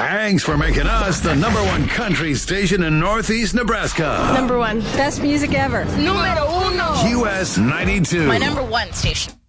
Thanks for making us the #1 country station in Northeast Nebraska. #1. Best music ever. Número uno. US 92. My #1 station.